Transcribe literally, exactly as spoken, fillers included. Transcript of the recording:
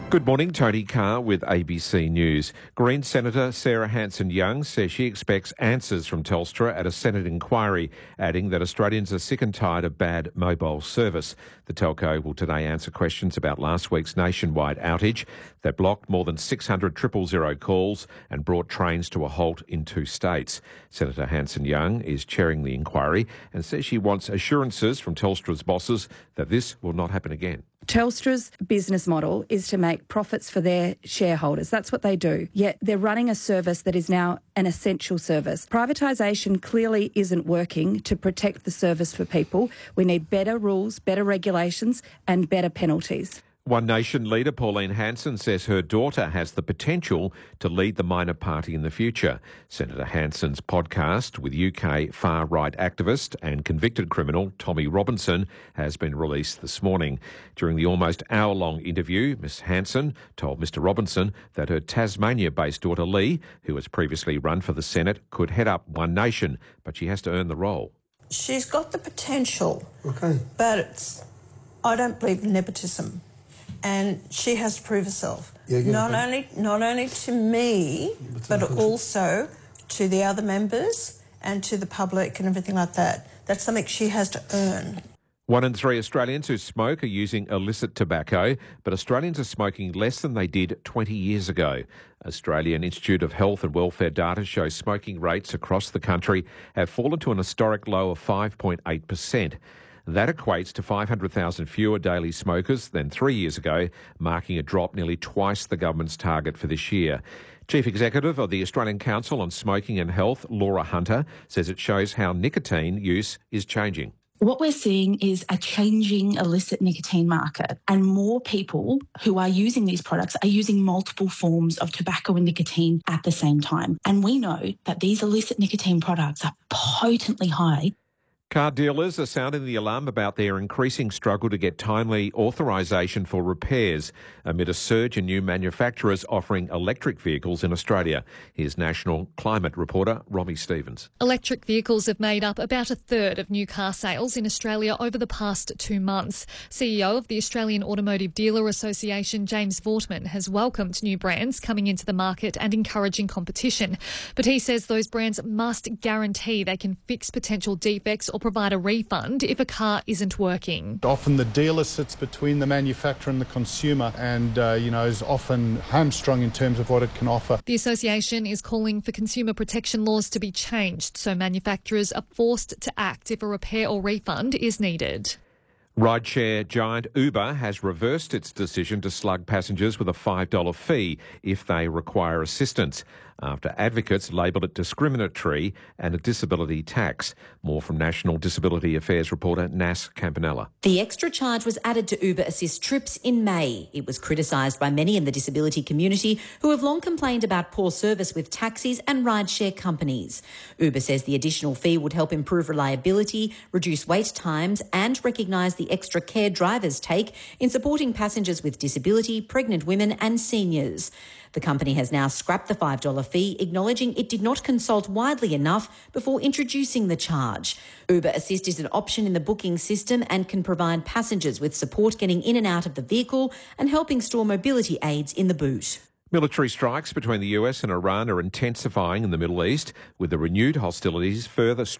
Good morning, Tony Carr with A B C News. Green Senator Sarah Hanson-Young says she expects answers from Telstra at a Senate inquiry, adding that Australians are sick and tired of bad mobile service. The telco will today answer questions about last week's nationwide outage that blocked more than six hundred triple zero calls and brought trains to a halt in two states. Senator Hanson-Young is chairing the inquiry and says she wants assurances from Telstra's bosses that this will not happen again. Telstra's business model is to make profits for their shareholders. That's what they do. Yet they're running a service that is now an essential service. Privatisation clearly isn't working to protect the service for people. We need better rules, better regulations and better penalties. One Nation leader Pauline Hanson says her daughter has the potential to lead the minor party in the future. Senator Hanson's podcast with U K far-right activist and convicted criminal Tommy Robinson has been released this morning. During the almost hour-long interview, Miss Hanson told Mr Robinson that her Tasmania-based daughter Lee, who has previously run for the Senate, could head up One Nation, but she has to earn the role. She's got the potential, okay, but it's, I don't believe in nepotism. And she has to prove herself, yeah, yeah, not okay. only not only to me, but also to the other members and to the public and everything like that. That's something she has to earn. One in three Australians who smoke are using illicit tobacco, but Australians are smoking less than they did twenty years ago. Australian Institute of Health and Welfare data shows smoking rates across the country have fallen to an historic low of five point eight percent. That equates to five hundred thousand fewer daily smokers than three years ago, marking a drop nearly twice the government's target for this year. Chief Executive of the Australian Council on Smoking and Health, Laura Hunter, says it shows how nicotine use is changing. What we're seeing is a changing illicit nicotine market, and more people who are using these products are using multiple forms of tobacco and nicotine at the same time. And we know that these illicit nicotine products are potently high. Car dealers are sounding the alarm about their increasing struggle to get timely authorisation for repairs amid a surge in new manufacturers offering electric vehicles in Australia. Here's National Climate reporter Romy Stevens. Electric vehicles have made up about a third of new car sales in Australia over the past two months. C E O of the Australian Automotive Dealer Association, James Vortman, has welcomed new brands coming into the market and encouraging competition. But he says those brands must guarantee they can fix potential defects or provide a refund if a car isn't working. Often the dealer sits between the manufacturer and the consumer and, uh, you know, is often hamstrung in terms of what it can offer. The association is calling for consumer protection laws to be changed so manufacturers are forced to act if a repair or refund is needed. Rideshare giant Uber has reversed its decision to slug passengers with a five dollars fee if they require assistance, after advocates labelled it discriminatory and a disability tax. More from National Disability Affairs reporter Nas Campanella. The extra charge was added to Uber Assist trips in May. It was criticised by many in the disability community who have long complained about poor service with taxis and rideshare companies. Uber says the additional fee would help improve reliability, reduce wait times and recognise the extra care drivers take in supporting passengers with disability, pregnant women and seniors. The company has now scrapped the five dollars fee, acknowledging it did not consult widely enough before introducing the charge. Uber Assist is an option in the booking system and can provide passengers with support getting in and out of the vehicle and helping store mobility aids in the boot. Military strikes between the U S and Iran are intensifying in the Middle East, with the renewed hostilities further